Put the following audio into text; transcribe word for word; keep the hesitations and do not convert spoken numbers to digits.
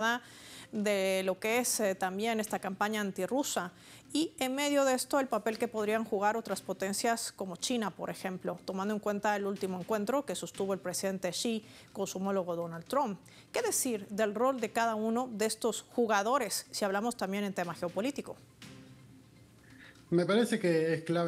tema de lo que es eh, también esta campaña antirrusa y en medio de esto el papel que podrían jugar otras potencias como China, por ejemplo, tomando en cuenta el último encuentro que sostuvo el presidente Xi con su homólogo Donald Trump. ¿Qué decir del rol de cada uno de estos jugadores si hablamos también en tema geopolítico? Me parece que es clave